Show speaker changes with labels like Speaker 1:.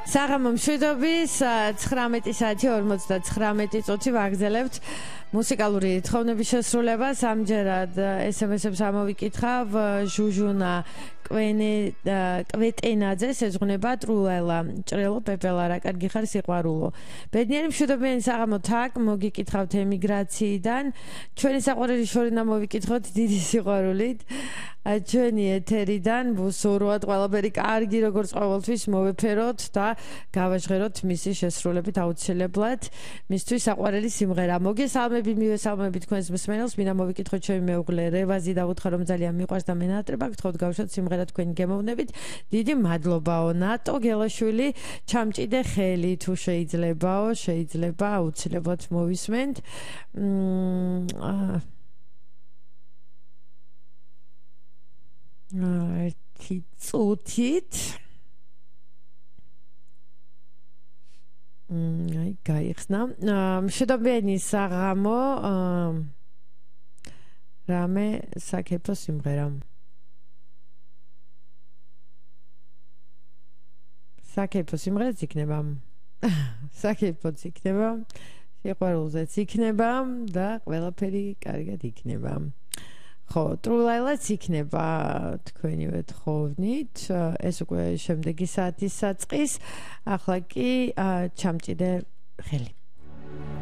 Speaker 1: საღამო მშვიდობის 19 საათი 59 წუთი ვაგრძელებთ მუსიკალური თხოვნების შესრულებას. ამჯერად SMS-ებს ამოვიკითხავ. ჟუჟუნა კვეტენაძე ეძღვნება ტრულელა ჭრელო პეპელა რა კარგი ხარ სიყვარულო. ბედნიერი მშვიდობიანი საღამო თაკ მოგიკითხავთ ემიგრაციიდან. ჩვენი საყვარელი შორინა მოვიკითხოთ დიდი სიყვარულით. ჩვენი ეთერიდან ბუსურვად ყველაფერი კარგი როგორც ყოველთვის მოვეფეროთ და გავაჟღეროთ მისი შესრულებით აუცილებლად მისთვის საყვარელი სიმღერა. მოგესალმები მივესალმები თქვენს მსმენელს. მინდა მოვიკითხოთ ჩემი მეუღლე რევაზი და უთხრა რომ ძალიან მიყვარს და მენატრება გთხოვთ გავუშვათ სიმღერა თქვენი გემოვნებით. დიდი მადლობაო ნატო გელაშვილი ჩამჭიდე ხელი თუ შეიძლება აუცილებლად მოვისმენთ. ერთი წუთით აი გაიხსნა. მშვიდობიანი საღამო რამე საკეფო სიმღერა. საკეფო სიმღერაც იქნება. საკეფოც იქნება. სიყვარულზეც იქნება და ყველაფერი კარგად იქნება. ხო, ტრულაილაც იქნება თქვენივე თხოვნით. ეს უკვე შემდეგი საათის საწყის. ახლა კი ჩამჭიდე ხელი.